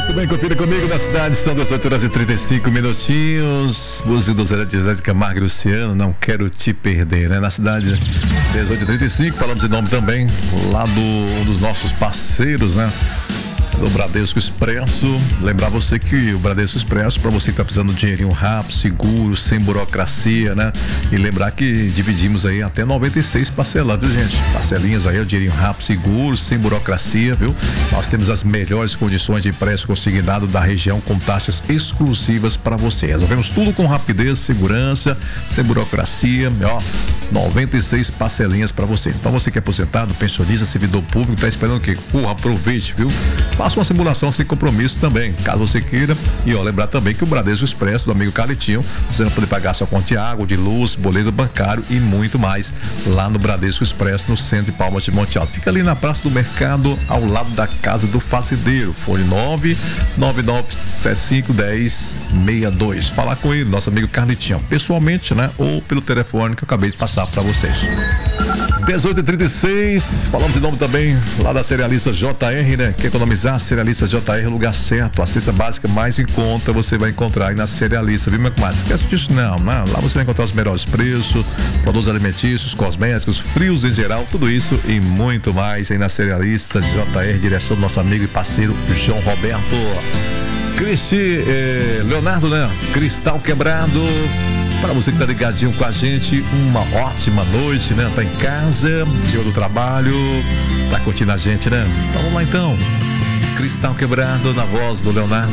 Tudo bem, confira comigo na cidade, são 18 horas e 35 minutinhos. Música do Zé de Camargo e Luciano, Não Quero Te Perder, né? Na cidade, 18h35, falamos em nome também lá um dos nossos parceiros, né? Do Bradesco Expresso. Lembrar você que o Bradesco Expresso, para você que está precisando de dinheirinho rápido, seguro, sem burocracia, né? E lembrar que dividimos aí até 96 parcelas, viu, gente? Parcelinhas aí, o dinheirinho rápido, seguro, sem burocracia, viu? Nós temos as melhores condições de empréstimo consignado da região com taxas exclusivas para você. Resolvemos tudo com rapidez, segurança, sem burocracia, ó. 96 parcelinhas para você. Então você que é aposentado, pensionista, servidor público, tá esperando o quê? Porra, aproveite, viu? Faça uma simulação sem compromisso também, caso você queira. E ó, lembrar também que o Bradesco Expresso do amigo Carlitinho, você vai poder pagar sua conta de água, de luz, boleto bancário e muito mais lá no Bradesco Expresso, no centro de Palmas de Monte Alto. Fica ali na Praça do Mercado, ao lado da Casa do Fazendeiro. Fone 999751062. Falar com ele, nosso amigo Carlitinho, pessoalmente, né? Ou pelo telefone que eu acabei de passar para vocês. 18h36, falamos de nome também lá da Cerealista JR, né? Quer economizar? Cerealista JR é o lugar certo. A cesta básica mais em conta você vai encontrar aí na Cerealista, viu, meu comadre? Esquece disso não. Lá você vai encontrar os melhores preços, produtos alimentícios, cosméticos, frios em geral, tudo isso e muito mais aí na Cerealista JR, direção do nosso amigo e parceiro João Roberto. Leonardo, né? Cristal Quebrado. Para você que tá ligadinho com a gente, uma ótima noite, né? Tá em casa, dia do trabalho, tá curtindo a gente, né? Então vamos lá então. Cristal Quebrado na voz do Leonardo.